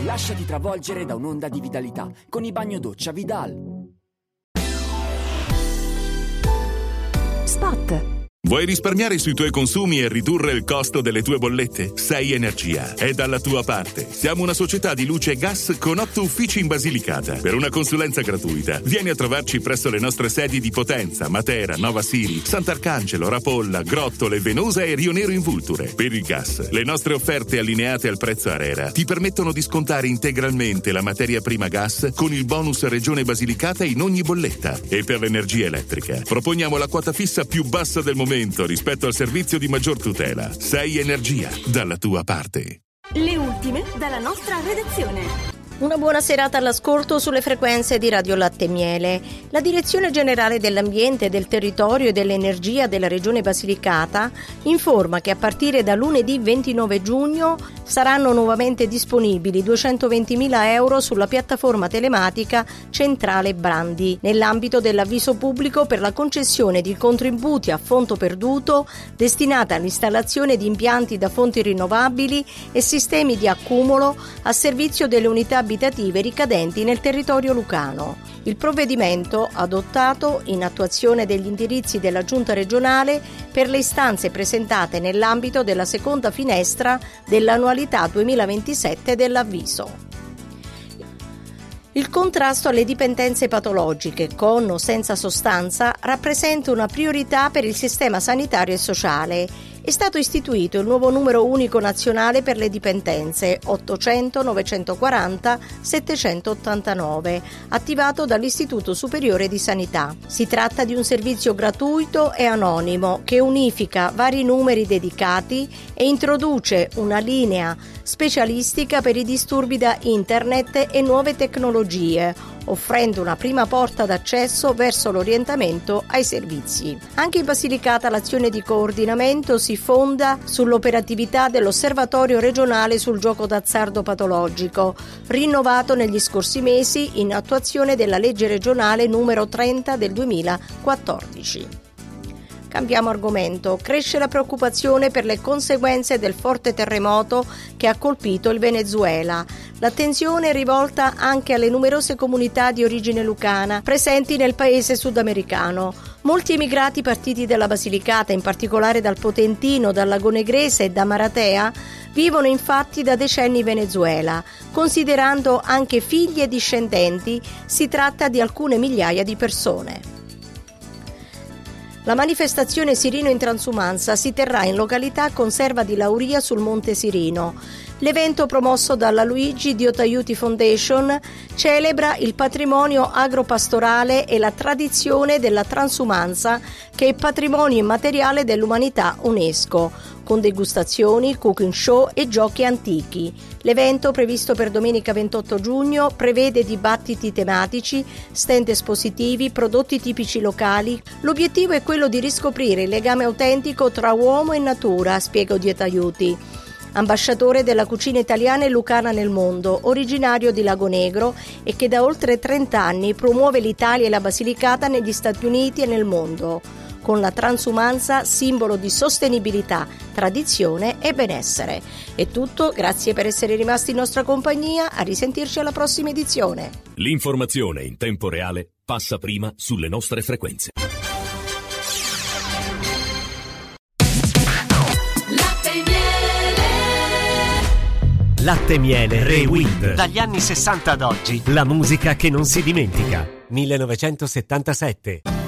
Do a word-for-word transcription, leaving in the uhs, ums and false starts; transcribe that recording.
Lasciati travolgere da un'onda di vitalità con i bagno doccia Vidal. Spot. Vuoi risparmiare sui tuoi consumi e ridurre il costo delle tue bollette? Sei Energia è dalla tua parte. Siamo una società di luce e gas con otto uffici in Basilicata. Per una consulenza gratuita, vieni a trovarci presso le nostre sedi di Potenza, Matera, Nova Siri, Sant'Arcangelo, Rapolla, Grottole, Venosa e Rio Nero in Vulture. Per il gas, le nostre offerte allineate al prezzo ARERA ti permettono di scontare integralmente la materia prima gas con il bonus Regione Basilicata in ogni bolletta. E per l'energia elettrica, proponiamo la quota fissa più bassa del momento rispetto al servizio di maggior tutela. Sei Energia, dalla tua parte. Le ultime dalla nostra redazione. Una buona serata all'ascolto sulle frequenze di Radio Latte e Miele. La Direzione Generale dell'Ambiente, del Territorio e dell'Energia della Regione Basilicata informa che a partire da lunedì ventinove giugno saranno nuovamente disponibili duecentoventimila euro sulla piattaforma telematica Centrale Brandi, nell'ambito dell'avviso pubblico per la concessione di contributi a fondo perduto destinata all'installazione di impianti da fonti rinnovabili e sistemi di accumulo a servizio delle unità abitative ricadenti nel territorio lucano. Il provvedimento, adottato in attuazione degli indirizzi della Giunta regionale per le istanze presentate nell'ambito della seconda finestra dell'annualità duemilaventisette dell'avviso. Il contrasto alle dipendenze patologiche, con o senza sostanza, rappresenta una priorità per il sistema sanitario e sociale. È stato istituito il nuovo numero unico nazionale per le dipendenze ottocento novecentoquaranta settecentottantanove, attivato dall'Istituto Superiore di Sanità. Si tratta di un servizio gratuito e anonimo che unifica vari numeri dedicati e introduce una linea specialistica per i disturbi da internet e nuove tecnologie, offrendo una prima porta d'accesso verso l'orientamento ai servizi. Anche in Basilicata l'azione di coordinamento si fonda sull'operatività dell'Osservatorio regionale sul gioco d'azzardo patologico, rinnovato negli scorsi mesi in attuazione della legge regionale numero trenta del duemilaquattordici. Cambiamo argomento. Cresce la preoccupazione per le conseguenze del forte terremoto che ha colpito il Venezuela. L'attenzione è rivolta anche alle numerose comunità di origine lucana presenti nel paese sudamericano. Molti emigrati partiti dalla Basilicata, in particolare dal Potentino, dal Lago Negrese e da Maratea, vivono infatti da decenni in Venezuela. Considerando anche figli e discendenti, si tratta di alcune migliaia di persone. La manifestazione Sirino in Transumanza si terrà in località Conserva di Lauria sul Monte Sirino. L'evento, promosso dalla Luigi Dio T'Aiuti Foundation, celebra il patrimonio agropastorale e la tradizione della transumanza, che è patrimonio immateriale dell'umanità UNESCO, con degustazioni, cooking show e giochi antichi. L'evento, previsto per domenica ventotto giugno, prevede dibattiti tematici, stand espositivi, prodotti tipici locali. L'obiettivo è quello di riscoprire il legame autentico tra uomo e natura, spiega Dio T'Aiuti. Ambasciatore della cucina italiana e lucana nel mondo, originario di Lago Negro e che da oltre trenta anni promuove l'Italia e la Basilicata negli Stati Uniti e nel mondo, con la transumanza simbolo di sostenibilità, tradizione e benessere. È tutto, grazie per essere rimasti in nostra compagnia, a risentirci alla prossima edizione. L'informazione in tempo reale passa prima sulle nostre frequenze. Latte e Miele Rewind. Dagli anni sessanta ad oggi. La musica che non si dimentica. millenovecentosettantasette.